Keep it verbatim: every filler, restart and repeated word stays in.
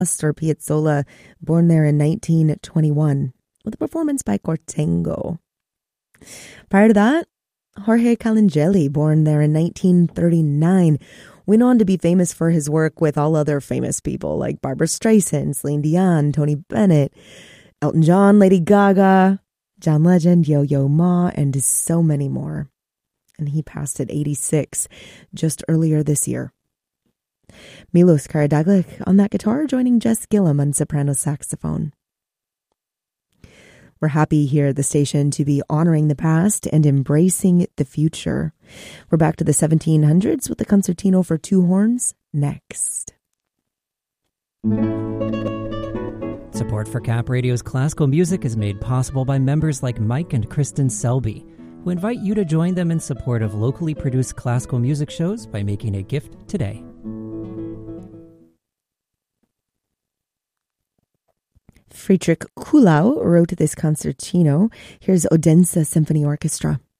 Astor Piazzolla, born there in nineteen twenty-one, with a performance by Cortengo. Prior to that, Jorge Calingeli, born there in nineteen thirty-nine, went on to be famous for his work with all other famous people like Barbra Streisand, Celine Dion, Tony Bennett, Elton John, Lady Gaga, John Legend, Yo-Yo Ma, and so many more. And he passed at eighty-six just earlier this year. Milos Karadzic on that guitar, joining Jess Gillum on soprano saxophone. We're happy here at the station to be honoring the past and embracing the future. We're back to the seventeen hundreds with the Concertino for Two Horns next. Support for Cap Radio's classical music is made possible by members like Mike and Kristen Selby, who invite you to join them in support of locally produced classical music shows by making a gift today. Friedrich Kuhlau wrote this concertino. Here's Odense Symphony Orchestra.